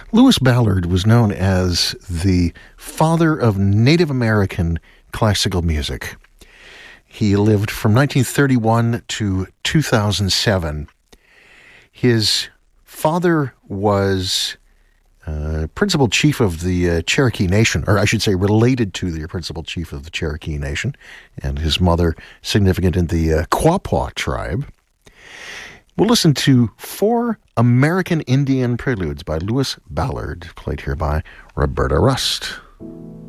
Lewis Ballard was known as the father of Native American classical music. He lived from 1931 to 2007. His father was principal chief of the Cherokee Nation, or I should say related to the principal chief of the Cherokee Nation, and his mother significant in the Quapaw tribe. We'll listen to 4 American Indian preludes by Lewis Ballard, played here by Roberta Rust.